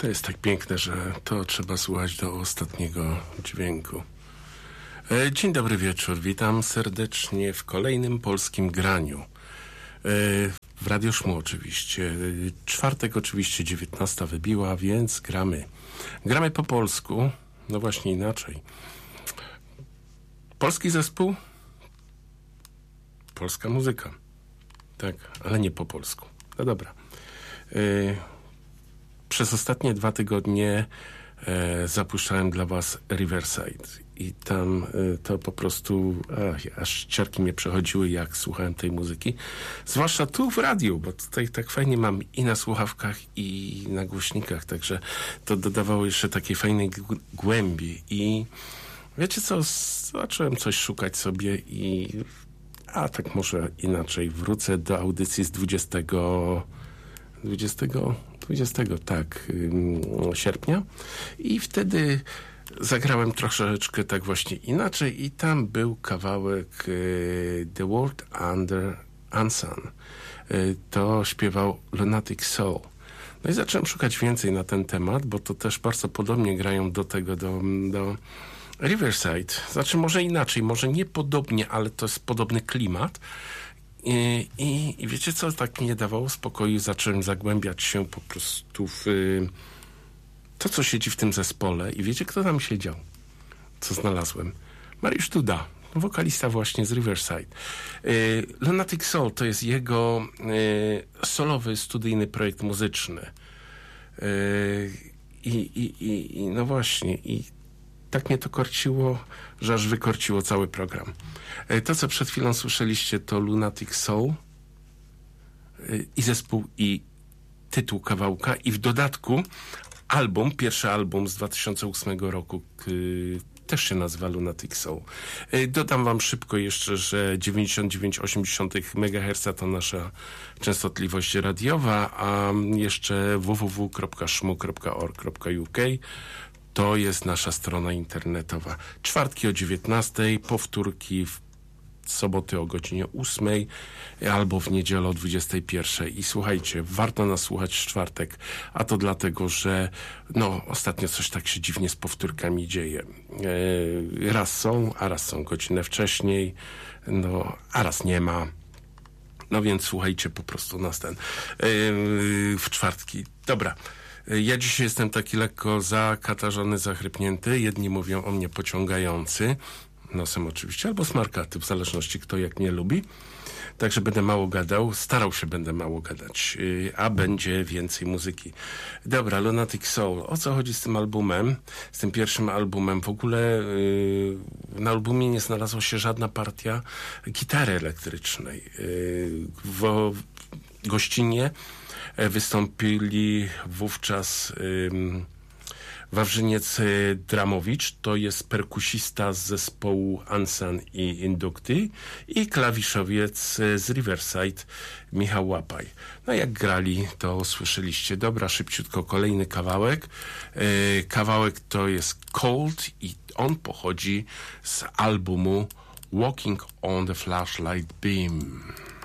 To jest tak piękne, że to trzeba słuchać do ostatniego dźwięku. Dzień dobry wieczór, witam serdecznie w kolejnym polskim graniu. W Radio Szmu oczywiście. Czwartek oczywiście 19 wybiła, więc gramy. Gramy po polsku, no właśnie inaczej. Polski zespół, polska muzyka. Tak, ale nie po polsku. No dobra. Przez ostatnie 2 tygodnie zapuszczałem dla was Riverside i tam to po prostu aż ciarki mnie przechodziły, jak słuchałem tej muzyki, zwłaszcza tu w radiu, bo tutaj tak fajnie mam i na słuchawkach, i na głośnikach, także to dodawało jeszcze takiej fajnej głębi. I wiecie co, zacząłem coś szukać sobie i tak może inaczej, wrócę do audycji z 20 sierpnia i wtedy zagrałem troszeczkę tak właśnie inaczej i tam był kawałek The World Under Unsung. To śpiewał Lunatic Soul. No i zacząłem szukać więcej na ten temat, bo to też bardzo podobnie grają do tego, do Riverside. Znaczy może inaczej, może nie podobnie, ale to jest podobny klimat. I wiecie co, tak mi nie dawało spokoju, zacząłem zagłębiać się po prostu w to, co siedzi w tym zespole. I wiecie, kto tam siedział? Co znalazłem? Mariusz Duda, wokalista właśnie z Riverside. Lunatic Soul to jest jego solowy, studyjny projekt muzyczny. I no właśnie, i tak mnie to korciło, że aż wykorciło cały program. To, co przed chwilą słyszeliście, to Lunatic Soul i zespół, i tytuł kawałka, i w dodatku pierwszy album z 2008 roku też się nazywa Lunatic Soul. Dodam wam szybko jeszcze, że 99,8 MHz to nasza częstotliwość radiowa, a jeszcze www.szmu.org.uk to jest nasza strona internetowa. Czwartki o 19:00, powtórki w soboty o godzinie 8:00 albo w niedzielę o 21:00. I słuchajcie, warto nas słuchać w czwartek, a to dlatego, że ostatnio coś tak się dziwnie z powtórkami dzieje. Raz są, a raz są godzinę wcześniej, a raz nie ma. No więc słuchajcie po prostu nas w czwartki. Dobra. Ja dzisiaj jestem taki lekko zakatarzony, zachrypnięty. Jedni mówią o mnie pociągający, nosem oczywiście, albo smarkaty, w zależności kto jak mnie lubi. Także będę mało gadał, będę mało gadać, a będzie więcej muzyki. Dobra, Lunatic Soul. O co chodzi z tym albumem? Z tym pierwszym albumem? W ogóle na albumie nie znalazła się żadna partia gitary elektrycznej. W gościnie wystąpili wówczas Wawrzyniec Dramowicz, to jest perkusista z zespołu Unsung i Inducty, i klawiszowiec z Riverside Michał Łapaj. No jak grali, to słyszeliście. Dobra, szybciutko kolejny kawałek. Kawałek to jest Cold i on pochodzi z albumu Walking on the Flashlight Beam.